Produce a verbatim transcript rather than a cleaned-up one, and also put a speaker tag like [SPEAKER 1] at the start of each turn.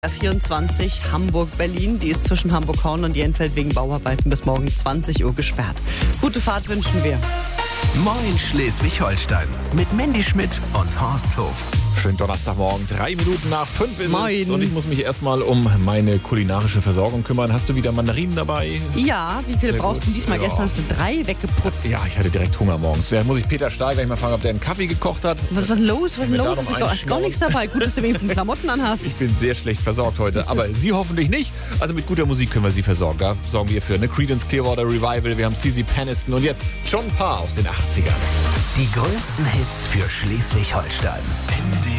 [SPEAKER 1] vierundzwanzig Hamburg-Berlin. Die ist zwischen Hamburg-Horn und Jenfeld wegen Bauarbeiten bis morgen zwanzig Uhr gesperrt. Gute Fahrt wünschen wir.
[SPEAKER 2] Moin Schleswig-Holstein mit Mandy Schmidt und Horst Hof.
[SPEAKER 3] Schönen Donnerstagmorgen, drei Minuten nach fünf ist
[SPEAKER 1] Moin.
[SPEAKER 3] es und ich muss mich erstmal um meine kulinarische Versorgung kümmern. Hast du wieder Mandarinen dabei?
[SPEAKER 1] Ja, wie viele
[SPEAKER 3] Sehr
[SPEAKER 1] brauchst
[SPEAKER 3] gut.
[SPEAKER 1] du diesmal?
[SPEAKER 3] Ja.
[SPEAKER 1] Gestern hast du drei weggeputzt.
[SPEAKER 3] Ja, ich hatte direkt Hunger morgens. Ja, muss ich Peter Stahl gleich mal fragen, ob der einen Kaffee gekocht hat.
[SPEAKER 1] Was was los? Was ist
[SPEAKER 3] Mir
[SPEAKER 1] los?
[SPEAKER 3] da noch
[SPEAKER 1] Ist gar- ist gar
[SPEAKER 3] einschnauzen.
[SPEAKER 1] nichts dabei. Gut, dass du wenigstens Klamotten anhast.
[SPEAKER 3] Ich bin sehr schlecht versorgt heute, aber Sie hoffentlich nicht. Also mit guter Musik können wir Sie versorgen. Da sorgen wir für eine Creedence Clearwater Revival. Wir haben C C Peniston und jetzt John Parr aus den achtzigern.
[SPEAKER 2] Die größten Hits für Schleswig-Holstein.